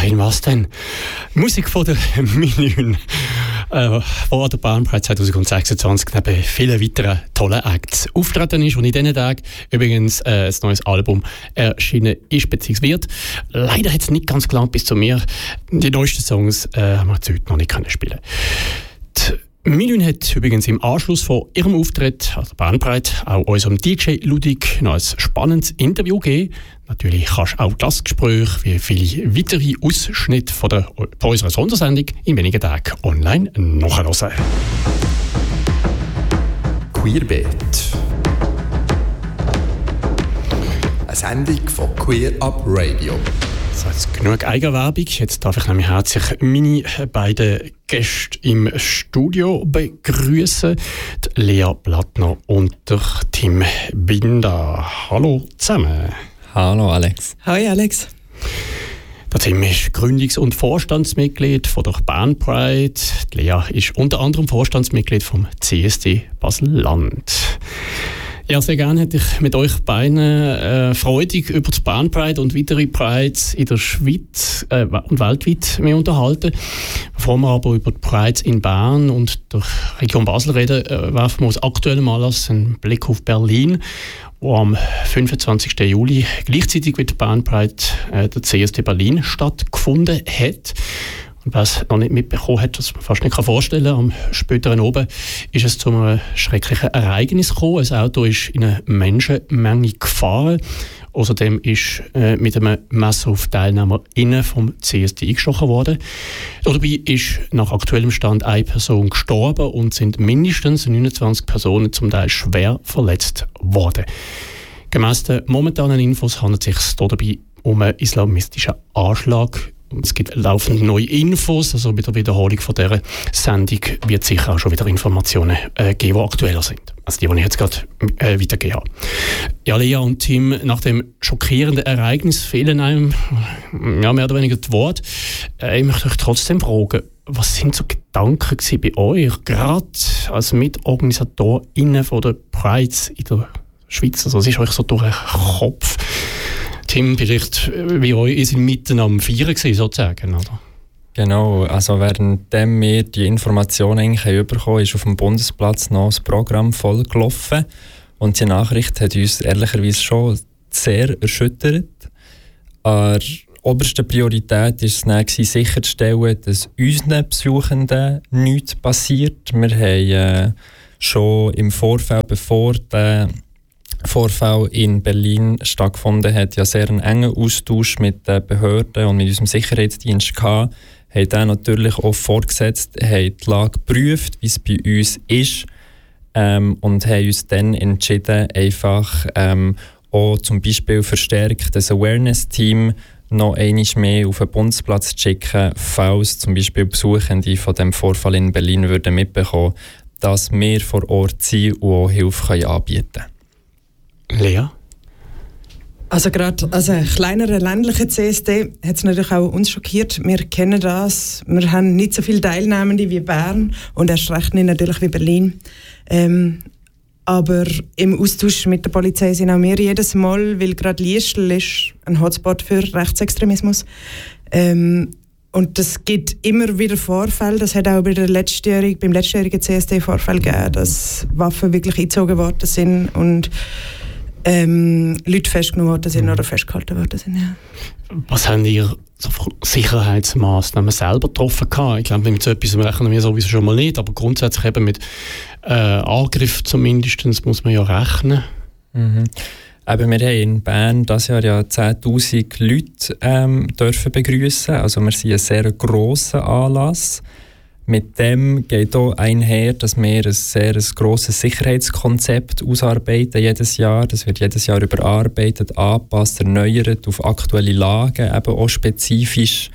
Karin, was denn? Musik von der Minün vor der Bahnpride 2026 neben vielen weiteren tollen Acts auftreten ist und in diesen Tagen übrigens ein neues Album erschienen ist bzw. wird. Leider hat es nicht ganz gelangt bis zu mir. Die neuesten Songs haben wir heute noch nicht spielen können. Minün hat übrigens im Anschluss von ihrem Auftritt an der Bahnpride auch unserem DJ Ludig noch ein spannendes Interview gegeben. Natürlich kannst du auch das Gespräch wie viele weitere Ausschnitte von unserer Sondersendung in wenigen Tagen online nachhören. Queerbeat. Eine Sendung von Queer Up Radio. So, jetzt genug Eigenwerbung. Jetzt darf ich nämlich herzlich meine beiden Gäste im Studio begrüßen. Lea Blattner und der Tim Binder. Hallo zusammen. Hallo Alex. Hi Alex. Der Tim ist Gründungs- und Vorstandsmitglied von der Bahnpride. Die Lea ist unter anderem Vorstandsmitglied vom CSD Basel-Land. Ja, sehr gerne hätte ich mit euch beiden freudig über die Bahnpride und weitere Prides in der Schweiz und weltweit mehr unterhalten. Bevor wir aber über die Prides in Bern und der Region Basel reden, werfen wir aus aktuellem Anlass einen Blick auf Berlin, wo am 25. Juli gleichzeitig mit der Bahnpride der CSD Berlin stattgefunden hat. Und wer es noch nicht mitbekommen hat, was man fast nicht vorstellen kann, am späteren Abend ist es zu einem schrecklichen Ereignis gekommen. Ein Auto ist in eine Menschenmenge gefahren. Außerdem ist mit einem Messer auf TeilnehmerInnen vom CSD eingestochen worden. Dabei ist nach aktuellem Stand eine Person gestorben und sind mindestens 29 Personen zum Teil schwer verletzt worden. Gemäss den momentanen Infos handelt es sich dabei um einen islamistischen Anschlag. Es gibt laufend neue Infos, also mit der Wiederholung von dieser Sendung wird es sicher auch schon wieder Informationen geben, die aktueller sind. Also die ich jetzt gerade weitergegeben habe. Ja, Lea und Tim, nach dem schockierenden Ereignis fehlen einem mehr oder weniger die Worte. Ich möchte euch trotzdem fragen, was sind so Gedanken bei euch, gerade als MitorganisatorInnen von der Prides in der Schweiz? Also was ist euch so durch den Kopf? Tim, vielleicht wie euch, ihr seid mitten am Feiern gewesen, sozusagen, oder? Genau, also währenddem wir die Informationen eigentlich bekommen haben, ist auf dem Bundesplatz noch das Programm voll gelaufen. Und die Nachricht hat uns ehrlicherweise schon sehr erschüttert. An oberster Priorität war es dann, sicherzustellen, dass unseren Besuchenden nichts passiert. Wir haben schon im Vorfeld, bevor der Vorfall in Berlin stattgefunden hat, ja sehr einen engen Austausch mit den Behörden und mit unserem Sicherheitsdienst gehabt, haben dann natürlich auch vorgesetzt, haben die Lage geprüft, wie es bei uns ist, und haben uns dann entschieden, einfach auch zum Beispiel verstärkt das Awareness-Team noch einmal mehr auf den Bundesplatz zu schicken, falls zum Beispiel Besuchende von dem Vorfall in Berlin würden mitbekommen, dass wir vor Ort sind und auch Hilfe anbieten können. Lea? Also gerade als ein kleinerer ländlicher CSD hat es natürlich auch uns schockiert. Wir kennen das. Wir haben nicht so viele Teilnehmende wie Bern und erst recht nicht natürlich wie Berlin. Aber im Austausch mit der Polizei sind auch wir jedes Mal, weil gerade Liestel ist ein Hotspot für Rechtsextremismus. Und es gibt immer wieder Vorfälle. Das hat auch beim letztjährigen CSD-Vorfall gegeben, dass Waffen wirklich eingezogen worden sind und Leute festgenommen worden sind oder festgehalten worden sind. Ja. Was haben ihr so Sicherheitsmaßnahmen selber getroffen gehabt? Ich glaube, mit so etwas rechnen wir sowieso schon mal nicht, aber grundsätzlich eben mit Angriff zumindest muss man ja rechnen. Mhm. Eben, wir haben in Bern dieses Jahr ja 10'000 Leute dürfen begrüßen. Also wir sind ein sehr grosser Anlass. Mit dem geht auch einher, dass wir ein sehr grosses Sicherheitskonzept ausarbeiten jedes Jahr. Das wird jedes Jahr überarbeitet, angepasst, erneuert auf aktuelle Lagen, eben auch spezifisch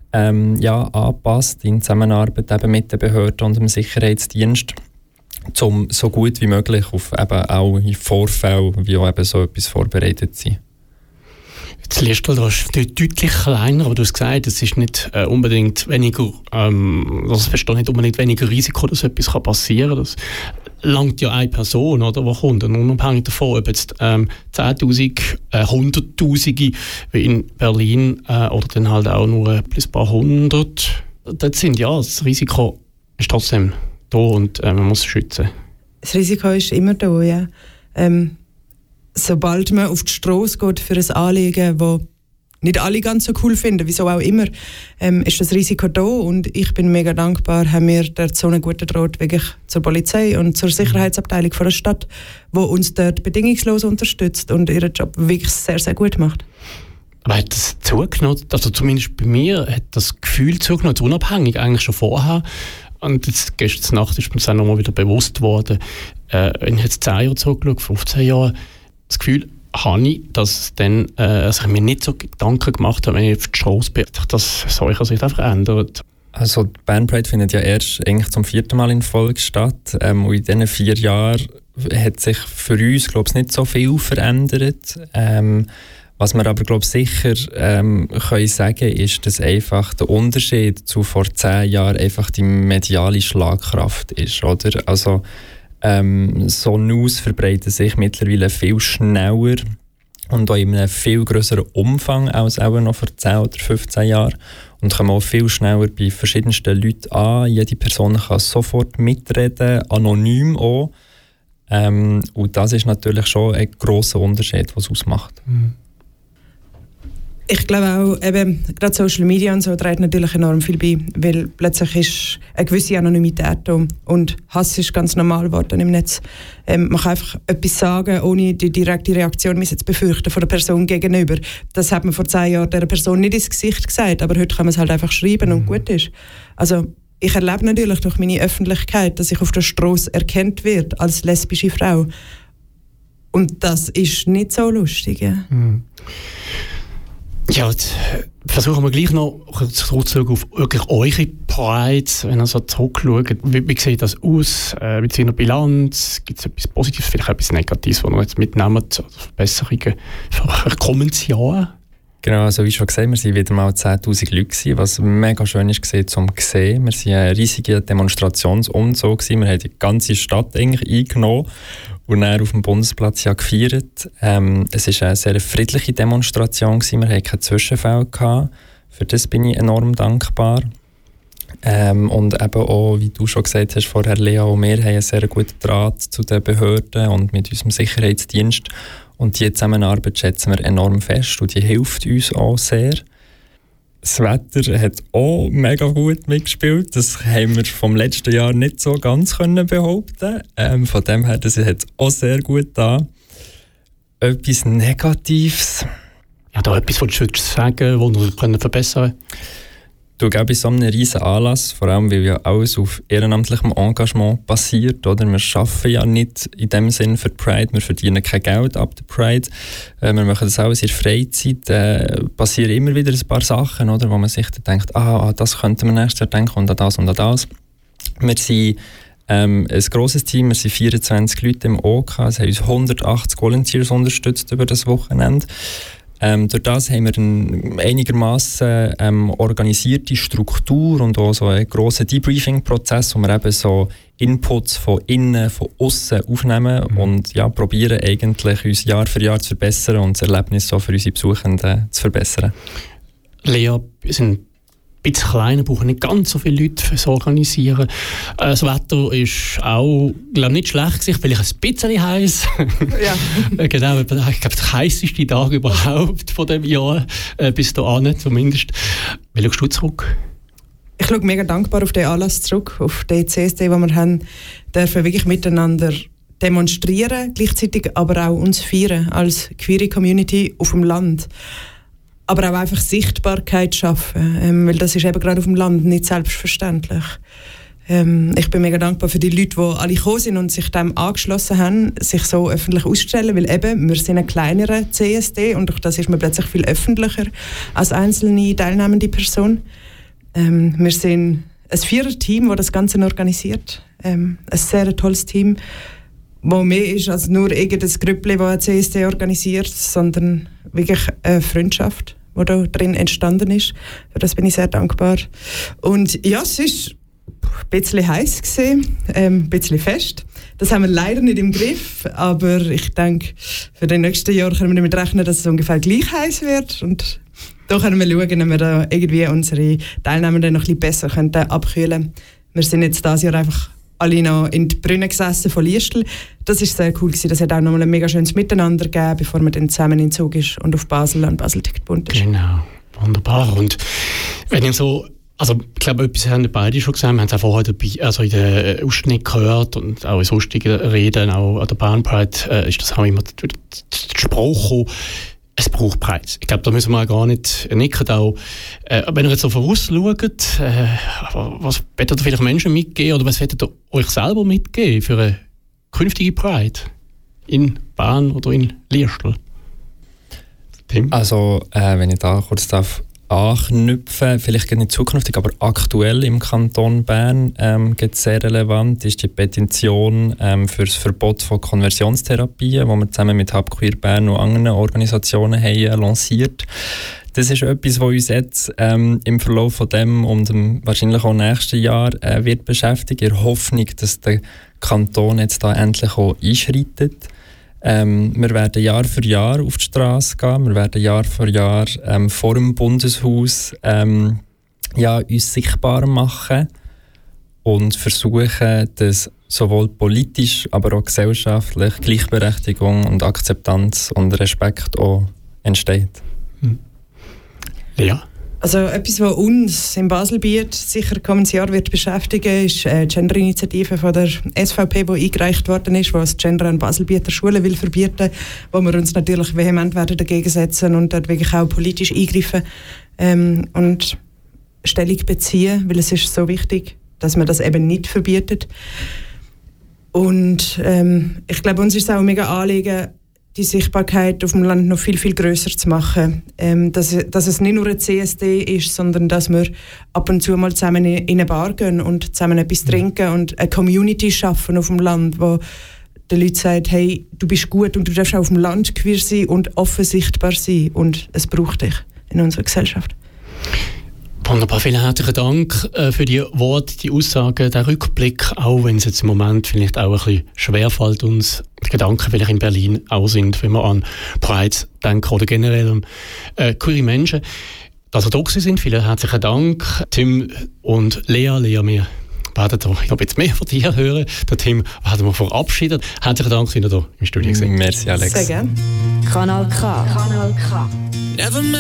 angepasst in Zusammenarbeit eben mit den Behörden und dem Sicherheitsdienst, um so gut wie möglich auf eben auch Vorfälle wie auch eben so etwas vorbereitet zu sein. Das Liestal ist deutlich kleiner, aber du hast gesagt, es ist nicht unbedingt weniger, es besteht nicht unbedingt weniger Risiko, dass etwas passieren kann. Das langt ja eine Person, oder, die kommt. Und unabhängig davon, ob jetzt 10'000, 100'000 wie in Berlin oder dann halt auch nur ein paar hundert, das Risiko ist trotzdem da und man muss es schützen. Das Risiko ist immer da, ja. Sobald man auf die Strasse geht für ein Anliegen, das nicht alle ganz so cool finden, wieso auch immer, ist das Risiko da. Und ich bin mega dankbar, haben wir dort so einen guten Draht wirklich zur Polizei und zur Sicherheitsabteilung von der Stadt, die uns dort bedingungslos unterstützt und ihren Job wirklich sehr, sehr gut macht. Aber hat das zugenommen? Also zumindest bei mir hat das Gefühl zugenommen, unabhängig eigentlich schon vorher. Und jetzt gestern Nacht ist mir das auch nochmal wieder bewusst geworden. Wenn ich jetzt 10 Jahre zurückschaue, 15 Jahre, das Gefühl habe ich, dass dann, ich mir nicht so Gedanken gemacht habe, wenn ich auf die Strasse bin, dass solche sich einfach ändert. Also die Bern Pride findet ja erst eigentlich zum 4. Mal in Folge statt. Und in diesen 4 Jahren hat sich für uns, glaube ich, nicht so viel verändert. Was wir aber, glaube ich, sicher können sagen, ist, dass einfach der Unterschied zu vor 10 Jahren einfach die mediale Schlagkraft ist. Oder? Also, so News verbreiten sich mittlerweile viel schneller und auch in einem viel grösseren Umfang als auch noch vor 10 oder 15 Jahren und kommen auch viel schneller bei verschiedensten Leuten an. Jede Person kann sofort mitreden, anonym auch. Und das ist natürlich schon ein grosser Unterschied, was es ausmacht. Ich glaube auch, eben, gerade Social Media und so trägt natürlich enorm viel bei, weil plötzlich ist eine gewisse Anonymität da und Hass ist ganz normal geworden im Netz. Man kann einfach etwas sagen, ohne die direkte Reaktion zu befürchten von der Person gegenüber. Das hat man vor 10 Jahren der Person nicht ins Gesicht gesagt, aber heute kann man es halt einfach schreiben und gut ist. Also ich erlebe natürlich durch meine Öffentlichkeit, dass ich auf der Strasse erkannt werde als lesbische Frau. Und das ist nicht so lustig. Ja. Ja, jetzt versuchen wir gleich noch zurückzuschauen auf wirklich eure Pride, wenn ihr so zurückschaut. Wie sieht das aus mit seiner Bilanz? Gibt es etwas Positives, vielleicht etwas Negatives, was ihr jetzt mitnehmt? Verbesserungen für kommendes Jahr? Genau, also wie schon gesagt, wir waren wieder mal 10'000 Leute gewesen, was mega schön ist zum sehen. Wir waren ein riesiger Demonstrationsumzug gewesen. Wir haben die ganze Stadt eigentlich eingenommen und dann auf dem Bundesplatz ja gefeiert. Es war eine sehr friedliche Demonstration gewesen. Wir hatten keine Zwischenfälle gehabt. Für das bin ich enorm dankbar. Und eben auch, wie du schon gesagt hast vorher, Lea, auch wir haben einen sehr guten Draht zu den Behörden und mit unserem Sicherheitsdienst. Und diese Zusammenarbeit schätzen wir enorm fest und die hilft uns auch sehr. Das Wetter hat auch mega gut mitgespielt. Das haben wir vom letzten Jahr nicht so ganz behaupten. Von dem her, das hat auch sehr gut da. Etwas Negatives. Ja, da etwas, was du sagen, was wir verbessern können? Du, bei so einem riesen Anlass, vor allem weil ja alles auf ehrenamtlichem Engagement passiert, oder? Wir arbeiten ja nicht in dem Sinn für die Pride, wir verdienen kein Geld ab der Pride, wir machen das alles in der Freizeit, passieren immer wieder ein paar Sachen, oder? Wo man sich dann denkt, das könnte man nächstes Jahr denken und an das und an das. Wir sind ein grosses Team, wir sind 24 Leute im OK, es haben uns 180 Volunteers unterstützt über das Wochenende. Durch das haben wir eine einigermaßen organisierte Struktur und auch so einen grossen Debriefing-Prozess, wo wir eben so Inputs von innen, von außen aufnehmen und ja, probieren eigentlich uns Jahr für Jahr zu verbessern und das Erlebnis so für unsere Besuchenden zu verbessern. Lea, wir sind ein bisschen kleiner, brauchen nicht ganz so viele Leute fürs Organisieren. Das Wetter ist auch, glaube nicht schlecht gewesen, vielleicht ein bisschen heiß. Ja. Genau, ich glaube, der heisseste Tag überhaupt von diesem Jahr, bis dahin zumindest. Wie schaust du zurück? Ich schaue mega dankbar auf den Anlass zurück, auf den CSD, den wir haben, dürfen wirklich miteinander demonstrieren, gleichzeitig aber auch uns feiern als queere Community auf dem Land. Aber auch einfach Sichtbarkeit schaffen, weil das ist eben gerade auf dem Land nicht selbstverständlich. Ich bin mega dankbar für die Leute, die alle gekommen sind und sich dem angeschlossen haben, sich so öffentlich ausstellen, weil eben, wir sind ein kleinerer CSD und durch das ist man plötzlich viel öffentlicher als einzelne teilnehmende Person. Wir sind ein 4er-Team, das das Ganze organisiert, ein sehr tolles Team. wo mehr ist als nur irgendein Grüppli, das ein CSD organisiert, sondern wirklich eine Freundschaft, die da drin entstanden ist. Für das bin ich sehr dankbar. Und ja, es ist ein bisschen heiß gewesen, ein bisschen fest. Das haben wir leider nicht im Griff, aber ich denke, für die nächsten Jahre können wir damit rechnen, dass es ungefähr gleich heiß wird. Und da können wir schauen, ob wir da irgendwie unsere Teilnehmenden noch ein bisschen besser abkühlen können. Wir sind jetzt dieses Jahr einfach alle noch in die Brunnen gesessen von Liestl. Das war sehr cool gewesen. Das hat auch noch mal ein mega schönes Miteinander gegeben, bevor man dann zusammen in den Zug ist und auf Basel an Basel-Ticket gebunden ist. Genau, wunderbar. Und wenn ihr so, also ich glaube, etwas haben beide schon gesagt, wir haben es auch vorher dabei, also in den Ausschnitt gehört und auch in sonstigen Reden, auch an der Bahn Pride, ist das auch immer der Spruch gekommen, es braucht Preis. Ich glaube, da müssen wir gar nicht nicken. Auch, wenn ihr jetzt so vorausschaut, was wollt ihr vielleicht Menschen mitgeben oder was wollt ihr euch selber mitgeben für eine künftige Pride in Bern oder in Liestl? Tim? Also, wenn ich da kurz anknüpfen, vielleicht nicht zukünftig, aber aktuell im Kanton Bern gibt es sehr relevant, ist die Petition für das Verbot von Konversionstherapien, die wir zusammen mit Hub Queer Bern und anderen Organisationen haben lanciert. Das ist etwas, was uns jetzt im Verlauf von dem und dem wahrscheinlich auch nächsten Jahr wird beschäftigen, in der Hoffnung, dass der Kanton jetzt da endlich auch einschreitet. Wir werden Jahr für Jahr auf die Straße gehen, wir werden Jahr für Jahr vor dem Bundeshaus uns sichtbar machen und versuchen, dass sowohl politisch, aber auch gesellschaftlich Gleichberechtigung und Akzeptanz und Respekt auch entsteht. Ja. Also etwas, was uns im Baselbiet sicher kommendes Jahr wird beschäftigen, ist die Gender-Initiative von der SVP, die eingereicht worden ist, die das Gender an Baselbieter Schulen will verbieten, wo wir uns natürlich vehement werden dagegen setzen und dort wirklich auch politisch eingreifen und Stellung beziehen, weil es ist so wichtig, dass man das eben nicht verbietet. Und ich glaube, uns ist es auch mega Anliegen, die Sichtbarkeit auf dem Land noch viel, viel grösser zu machen. Dass es nicht nur ein CSD ist, sondern dass wir ab und zu mal zusammen in eine Bar gehen und zusammen etwas trinken und eine Community schaffen auf dem Land, wo den Leuten sagt, hey, du bist gut und du darfst auch auf dem Land queer sein und offen sichtbar sein und es braucht dich in unserer Gesellschaft. Wunderbar, vielen herzlichen Dank für die Worte, die Aussagen, den Rückblick, auch wenn es jetzt im Moment vielleicht auch ein bisschen schwerfällt, uns die Gedanken vielleicht in Berlin auch sind, wenn wir an Pride denken oder generell an queere Menschen. Dass ihr da sind, vielen herzlichen Dank. Tim und Lea, wir werden da noch jetzt mehr von dir hören. Der Tim werden wir verabschieden. Herzlichen Dank, dass ihr da im Studio sind. Merci, Alex. Sehr gerne. Kanal K.